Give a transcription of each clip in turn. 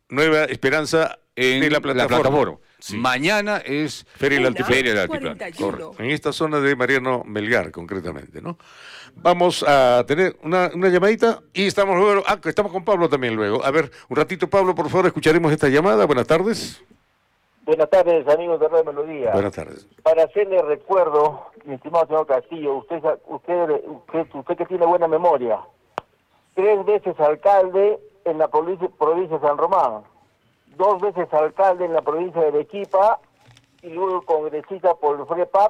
Nueva Esperanza en la plataforma. Sí. Mañana es Feria del Altiplano. Correcto. En esta zona de Mariano Melgar, concretamente, ¿no? Vamos a tener una llamadita y estamos luego. Estamos con Pablo también luego. A ver, un ratito, Pablo, por favor, escucharemos esta llamada. Buenas tardes. Buenas tardes, amigos de Radio Melodía. Buenas tardes. Para hacerle recuerdo, mi estimado señor Castillo, usted que tiene buena memoria, 3 veces alcalde en la provincia de San Román, 2 veces alcalde en la provincia de Arequipa y luego congresista por el FREPAP.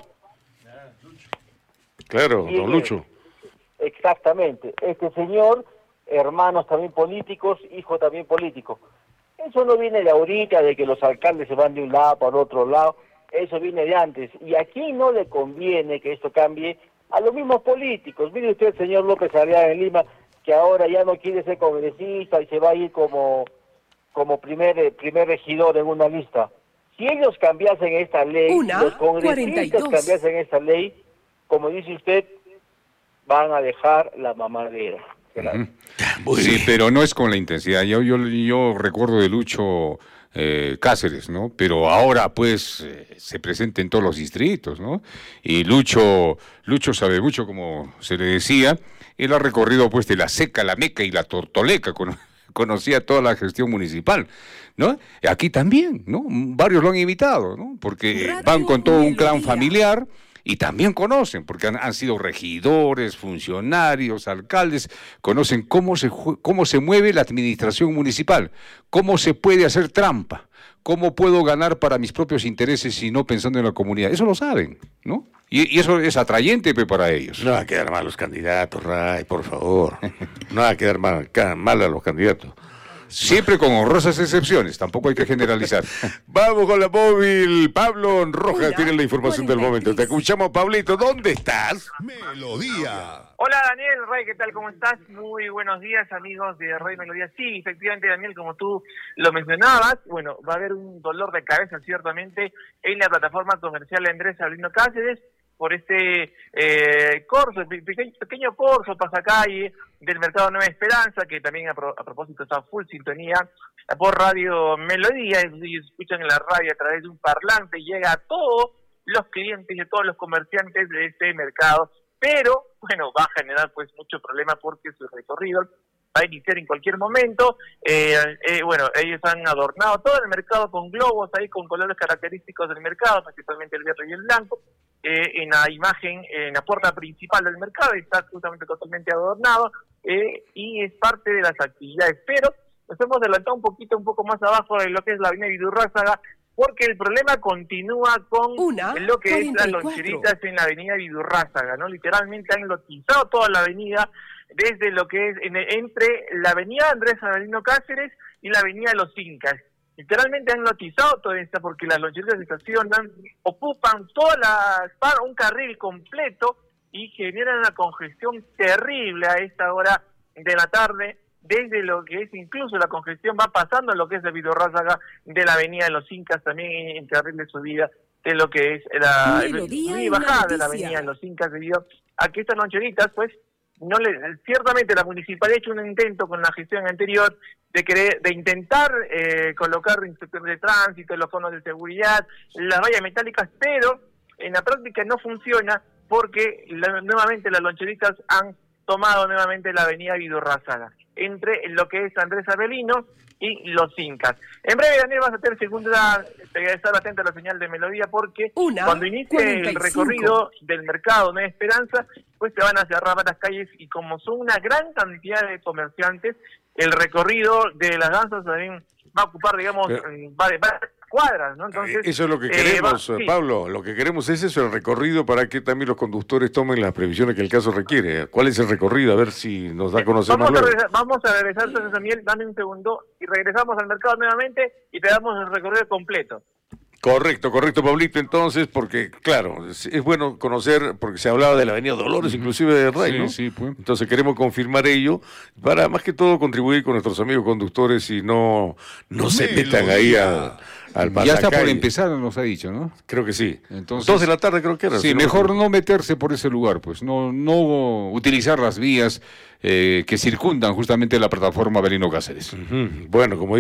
Claro, don Lucho. Exactamente. Este señor, hermanos también políticos, hijo también político. Eso no viene de ahorita, de que los alcaldes se van de un lado para otro lado, eso viene de antes. Y aquí no le conviene que esto cambie a los mismos políticos. Mire usted, el señor López Aliaga en Lima, que ahora ya no quiere ser congresista y se va a ir como primer regidor en una lista. Si ellos cambiasen esta ley, los congresistas cambiasen esta ley, como dice usted, van a dejar la mamadera. Sí, pero no es con la intensidad. Yo recuerdo de Lucho Cáceres, ¿no? Pero ahora, pues, se presenta en todos los distritos, ¿no? Y Lucho sabe mucho, como se le decía. Él ha recorrido, pues, de la Seca, la Meca y la Tortoleca, conocía toda la gestión municipal, ¿no? Aquí también, ¿no? Varios lo han invitado, ¿no? Porque van con todo un clan familiar. Y también conocen, porque han sido regidores, funcionarios, alcaldes, conocen cómo se mueve la administración municipal, cómo se puede hacer trampa, cómo puedo ganar para mis propios intereses y no pensando en la comunidad. Eso lo saben, ¿no? Y eso es atrayente para ellos. No va a quedar mal los candidatos, Ray, por favor. No va a quedar mal a los candidatos. Siempre con honrosas excepciones, tampoco hay que generalizar. Vamos con la móvil. Pablo Rojas tiene la información del momento. Te escuchamos, Pablito. ¿Dónde estás? Melodía. Hola, Daniel, Ray, ¿qué tal? ¿Cómo estás? Muy buenos días, amigos de Radio Melodía. Sí, efectivamente, Daniel, como tú lo mencionabas, bueno, va a haber un dolor de cabeza, ciertamente, en la plataforma comercial Andrés Avelino Cáceres, por este pequeño corso, pasacalle del Mercado Nueva Esperanza, que también a propósito está full sintonía por Radio Melodía. Ellos escuchan en la radio a través de un parlante, llega a todos los clientes y a todos los comerciantes de este mercado, pero bueno, va a generar pues mucho problema porque su recorrido va a iniciar en cualquier momento. Bueno, ellos han adornado todo el mercado con globos ahí, con colores característicos del mercado, principalmente el verde y el blanco. En la imagen, en la puerta principal del mercado, está justamente totalmente adornado, y es parte de las actividades. Pero nos hemos adelantado un poco más abajo de lo que es la avenida Vidurrázaga, porque el problema continúa con lo que es las loncheritas en la avenida Vidurrázaga, ¿no? Literalmente han lotizado toda la avenida, desde lo que es entre la avenida Andrés Avelino Cáceres y la avenida Los Incas. Literalmente han lotizado toda esta porque las loncheritas se estacionan, ocupan un carril completo y generan una congestión terrible a esta hora de la tarde, desde lo que es incluso la congestión va pasando en lo que es el Vidurrázaga de la avenida de Los Incas, también en carril de subida de lo que es la bajada de la avenida de Los Incas, debido a que estas loncheritas pues ciertamente la municipalidad ha hecho un intento con la gestión anterior de intentar colocar inspectores de tránsito, los conos de seguridad, las vallas metálicas, pero en la práctica no funciona porque nuevamente las loncheritas han tomado nuevamente la avenida Vidurrázaga, entre lo que es Andrés Avelino y Los Incas. En breve, Daniel, vas a tener estar atento a la señal de Melodía, porque cuando inicie el recorrido del mercado Nueva Esperanza, pues se van a cerrar las calles, y como son una gran cantidad de comerciantes, el recorrido de las danzas también va a ocupar, digamos, varias cuadras, ¿no? Entonces, eso es lo que queremos, Pablo, lo que queremos es eso, el recorrido, para que también los conductores tomen las previsiones que el caso requiere. ¿Cuál es el recorrido? A ver si nos da a conocer más luego. Vamos a regresar, entonces, Daniel, dame un segundo, y regresamos al mercado nuevamente, y te damos el recorrido completo. Correcto, Pablito, entonces, porque, claro, es bueno conocer, porque se hablaba de la avenida Dolores, inclusive de Rey, ¿no? Sí, pues. Entonces queremos confirmar ello, para más que todo contribuir con nuestros amigos conductores y no se metan ahí al pasacalle. Ya está por empezar, nos ha dicho, ¿no? Creo que sí. Entonces, 2 de la tarde creo que era. Sí, si mejor no meterse por ese lugar, pues, no utilizar las vías que circundan justamente la plataforma Avelino Cáceres. Bueno, como